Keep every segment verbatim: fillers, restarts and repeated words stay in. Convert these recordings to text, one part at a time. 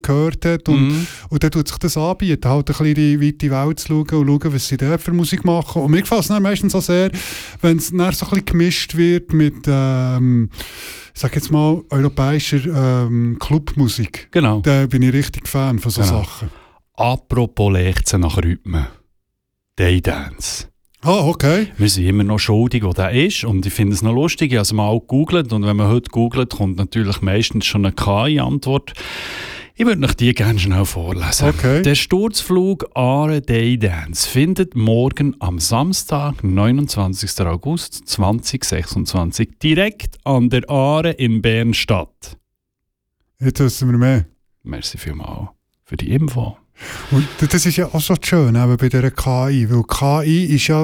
gehört hat und, Mhm. und dann tut sich das anbieten, halt ein bisschen in die weite Welt zu schauen und schauen, was sie da für Musik machen. Und mir gefällt es dann meistens auch sehr, wenn es dann so ein bisschen gemischt wird mit, ähm, ich sag jetzt mal, europäischer ähm, Clubmusik. Genau. Da bin ich richtig Fan von so Genau. Sachen. Apropos Lechzen nach Rhythmen. Daydance. Ah, okay. Wir sind immer noch schuldig, wo der ist. Und ich finde es noch lustig. Ich habe es mal gegoogelt. Und wenn man heute googelt, kommt natürlich meistens schon eine K I-Antwort. Ich würde euch die gerne schnell vorlesen. Okay. Der Sturzflug Aare Daydance findet morgen am Samstag, neunundzwanzigsten August zweitausendsechsundzwanzig, direkt an der Aare in Bern statt. Jetzt wissen wir mehr. Merci vielmals für die Info. Und das ist ja auch so schön eben bei dieser K I, weil K I ist ja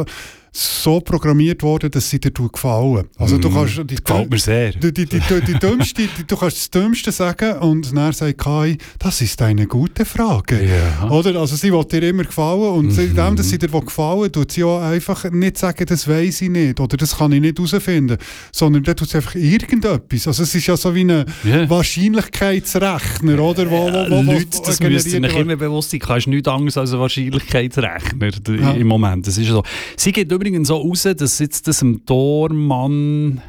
so programmiert worden, dass sie dir gefallen. Also du kannst die, Gefällt mir sehr. die, die, die, die, die dümmste, die, du kannst das Dümmste sagen und dann sagt K I, das ist eine gute Frage. Ja. Oder? Also sie will dir immer gefallen und Mhm. in dem, dass sie dir gefallen, tut sie auch einfach nicht sagen, das weiss ich nicht oder das kann ich nicht herausfinden, sondern dann tut sie einfach irgendetwas. Also es ist ja so wie ein Ja. Wahrscheinlichkeitsrechner, oder? Wo, wo, wo, wo, Leute, das generiert müsst ihr euch wird. immer bewusst sein. Kannst nichts anderes als ein Wahrscheinlichkeitsrechner d- Ja. im Moment. Das ist so. Sie geht übrigens so raus, dass jetzt das im Dormann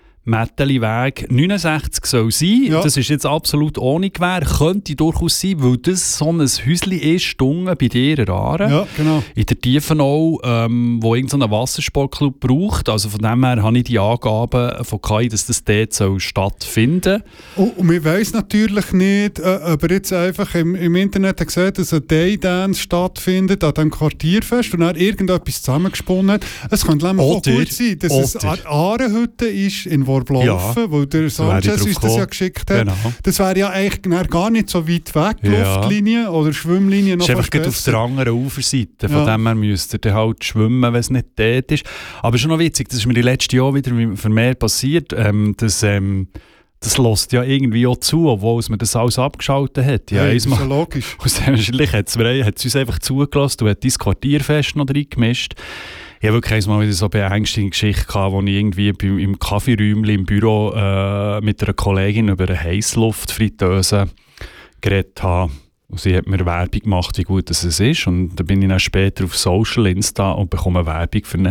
Metteli-Weg neunundsechzig soll sein. Ja. Das ist jetzt absolut ohne Gewähr. Könnte durchaus sein, weil das so ein Häuschen ist, Stunde bei dir in Aare. Ja, genau. In der Tiefenau, ähm, wo irgendein so Wassersportclub braucht. Also von dem her habe ich die Angaben von K I, dass das dort soll stattfinden soll. Und, und wir weiss natürlich nicht, äh, ob er jetzt einfach im, im Internet hat gesehen, dass ein Daydance stattfindet an diesem Quartierfest und er irgendetwas zusammengesponnen hat. Es könnte nämlich auch Oder- gut sein, dass es oder- eine Ahrenhütte ist in Worblaufen, Ja, weil der wäre ich Sanchez drauf uns das ja gekommen. geschickt hat. Genau. Das wäre ja eigentlich gar- gar nicht so weit weg, die Ja. Luftlinie oder Schwimmlinie noch Das ist einfach fast gerade auf besser. der anderen Uferseite. Von Ja. dem her müsst ihr dann halt schwimmen, wenn es nicht dort ist. Aber schon noch witzig, das ist mir die letzten Jahre wieder vermehrt passiert, ähm, dass ähm, das lässt ja irgendwie auch zu, obwohl man das alles abgeschaltet hat. Ja, Hey, das ist ja einmal- logisch. Und wahrscheinlich hat es uns einfach zugelassen und hat dein Quartierfest noch reingemischt. Ich habe wirklich einmal wieder so eine beängstigende Geschichte gehabt, wo ich irgendwie beim- im Kaffeeräumchen im Büro äh, mit einer Kollegin über eine Heissluftfritteuse geredet habe. Und sie hat mir Werbung gemacht, wie gut das es ist. Und dann bin ich dann später auf Social Insta und bekomme Werbung für eine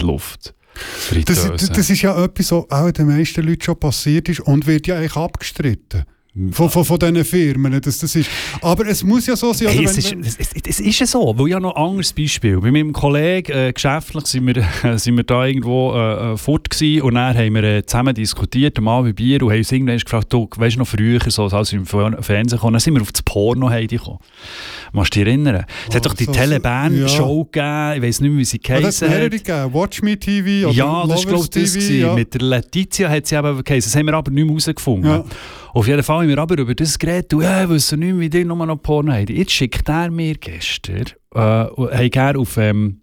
Heissluftfritteuse. Das, das ist ja etwas, was auch den meisten Leuten schon passiert ist und wird ja eigentlich abgestritten. Von, von, von diesen Firmen. Das, das ist. Aber es muss ja so sein. Hey, Oder es, wenn, ist, es, es, es ist ja so, weil ich habe noch ein anderes Beispiel. Bei meinem Kollegen, äh, geschäftlich, sind wir, äh, sind wir da irgendwo äh, äh, fort gewesen und dann haben wir äh, zusammen diskutiert, am Abend Bier und haben uns irgendwann gefragt, du, weißt du noch früher, so, als wir im Fer- Fernsehen kamen, dann sind wir auf das Porno-Heidi gekommen. Musst du dich erinnern? Es hat doch die so- Telebahn-Show gegeben, ich weiss nicht mehr, wie sie Ah, das geheißen hat mehrere hat. gegeben. Watch Me T V oder Ja, das war Lovers glaube ich das. T V. gewesen. Ja. Mit der Letizia hat sie eben geheißen. Das haben wir aber nicht mehr herausgefunden. Ja. Auf jeden Fall haben wir aber über das geredet. Und ja, ich wüsste nicht mehr, wie die nur noch Porno haben. Jetzt schickt er mir gestern, äh, hat er auf, ähm,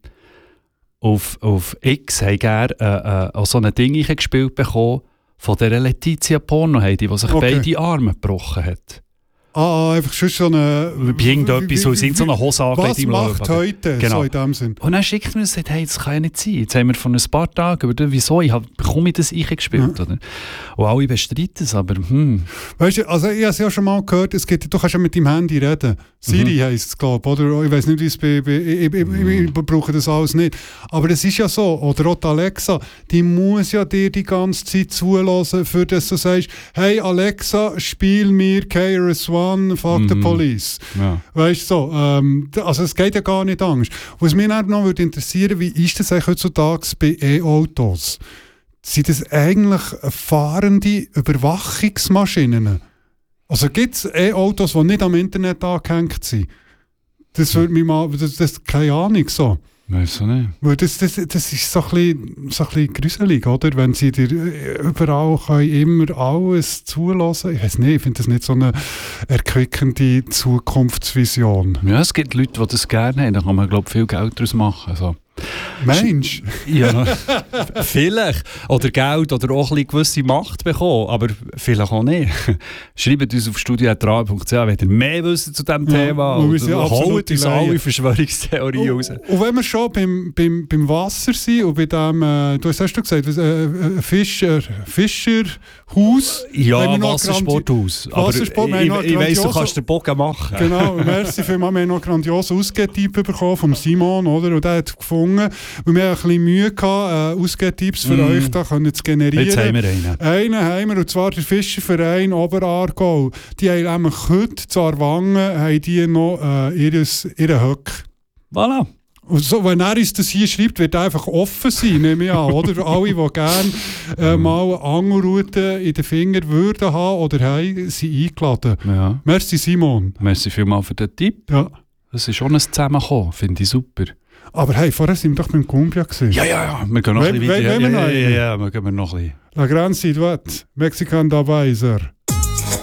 auf, auf X hat er, äh, äh, auch so ein Ding gespielt bekommen von der Letizia Porno, die sich Okay. beide Arme gebrochen hat. Ah, einfach schon so eine... Bei irgendetwas, so in so einer Hose Was angelegt im macht Löwen. heute? Genau. So in dem Sinn. Und dann schickt mir und sagt, hey, das kann ja nicht sein. Jetzt haben wir vor ein paar Tagen über das, wieso, ich hab, bekomme ich das eingespielt, oder? Und alle bestreiten es, aber hm. Weißt du, also ich habe es ja schon mal gehört, es gibt, du kannst ja mit deinem Handy reden. Siri Mhm. heisst es, glaube ich, oder? Ich weiß nicht, wie es bei... bei ich, ich, ich, ich brauche das alles nicht. Aber es ist ja so, oder auch die Alexa, die muss ja dir die ganze Zeit zulassen, für das du sagst, hey Alexa, spiel mir K R S One, fuck the Mhm. police. Ja. Weißt du, so, ähm, d- also es geht ja gar nicht Angst. Was mich dann noch würde interessieren, wie ist das eigentlich heutzutage bei E-Autos? Sind das eigentlich fahrende Überwachungsmaschinen? Also gibt es E-Autos, die nicht am Internet angehängt sind? Das würde mich mal, das, das keine Ahnung so. Weiss ich nicht. Weil das, das, das ist so ein bisschen, so ein bisschen gruselig, oder? Wenn sie dir äh, überall können immer alles zulassen. Ich weiß nicht, ich finde das nicht so eine erquickende Zukunftsvision. Ja, es gibt Leute, die das gerne haben, da kann man, glaube ich, viel Geld daraus machen. Also. Mensch! Ja, vielleicht. Oder Geld oder auch ein bisschen gewisse Macht bekommen, aber vielleicht auch nicht. Schreibt uns auf studio punkt r punkt c h, wenn ihr mehr wisst zu diesem Ja, Thema. wir Und sind holt absolute uns Laien. alle Verschwörungstheorien raus. Und, und wenn wir schon beim, beim, beim Wasser sind und bei dem, äh, du hast hast du gesagt, äh, Fischer, Fischerhaus. Ja, Wenn wir noch Wassersporthaus. Grand- Wassersport, wir Aber ich, haben noch ich, ich weiss, du grandiose- kannst den Bogen machen. Genau, merci vielmals. Wir haben noch einen grandiosen Ausgehtipps bekommen vom Simon, oder? Und der hat gefunden, weil wir ein bisschen Mühe hatten, äh, Ausgehtipps für Mm. euch da können zu generieren. Jetzt haben wir einen. Einen haben wir, und zwar der Fischerverein Oberaargau. Die haben nämlich heute zu Aarwangen haben die noch äh, ihres, ihren Höck. Voilà. Und so, wenn er uns das hier schreibt, wird er einfach offen sein, nehme ich an, oder? Alle, die gerne äh, mal eine Angelroute in den Fingern würden haben oder haben, sind eingeladen. Ja. Merci Simon. Merci vielmals für den Tipp. Ja. Das ist schon ein Zusammenkommen, finde ich super. Aber hey, vorher sind wir doch beim Cumbia gewesen. Ja, ja, ja, wir gehen noch We- ein bisschen we- weiter. wollen wir Ja, noch ja, ja, einen? ja, wir gehen noch ein bisschen. La Gran Ciudad, Mexican dabei ist er.